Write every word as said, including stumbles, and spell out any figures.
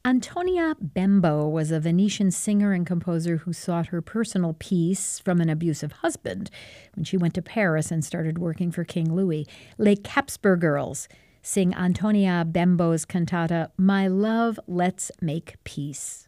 Antonia Bembo was a Venetian singer and composer who sought her personal peace from an abusive husband when she went to Paris and started working for King Louis. Les Capsper Girls sing Antonia Bembo's cantata, My Love, Let's Make Peace.